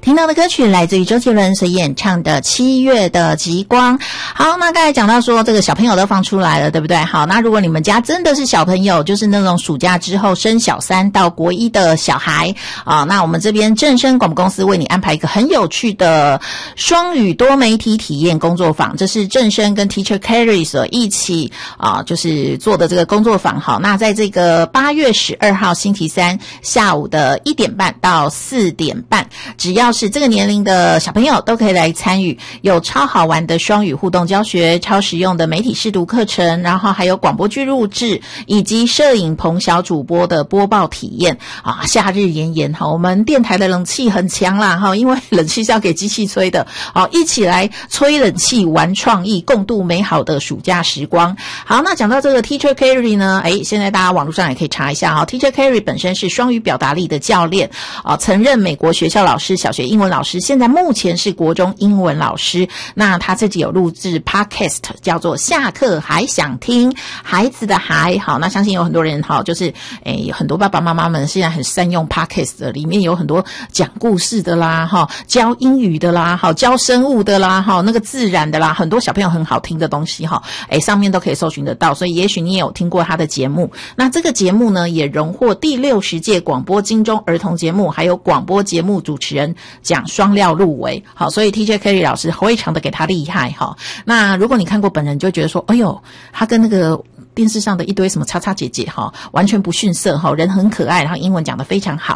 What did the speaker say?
听到的歌曲来自于周杰伦所演唱的《7月的极光》。好，那刚才讲到说这个小朋友都放出来了，对不对？好，那如果你们家真的是小朋友，就是那种暑假之后升小3到国1的小孩啊，那我们这边正声广播公司为你安排一个很有趣的双语多媒体体验工作坊，这是正声跟 Teacher Carrie 所一起就是做的这个工作坊。好，那在这个8月12号星期三下午的1点半到4点半，只要是这个年龄的小朋友都可以来参与，有超好玩的双语互动教学，超实用的媒体识读课程，然后还有广播剧录制以及摄影棚小主播的播报体验啊！夏日炎炎哈，我们电台的冷气很强啦哈，因为冷气是要给机器吹的，好，一起来吹冷气玩创意，共度美好的暑假时光。好，那讲到这个 Teacher Carrie 呢，现在大家网络上也可以查一下哈。Teacher Carrie 本身是双语表达力的教练曾任美国学校老师、小学英文老师，现在目前是国中英文老师。那他自己有录制 Podcast， 叫做下课还想听，孩子的孩。好，那相信有很多人就是很多爸爸妈妈们现在很善用 Podcast 的，里面有很多讲故事的啦，教英语的啦，教生物的啦，那个自然的啦，很多小朋友很好听的东西上面都可以搜寻得到，所以也许你也有听过他的节目。那这个节目呢，也荣获第60届广播金钟儿童节目还有广播节目主持人奖双料入围。好，所以 TJ Carrie 老师非常的给他厉害那如果你看过本人，你就觉得说，哎呦，他跟那个电视上的一堆什么叉叉姐姐完全不逊色人很可爱，然后英文讲得非常好。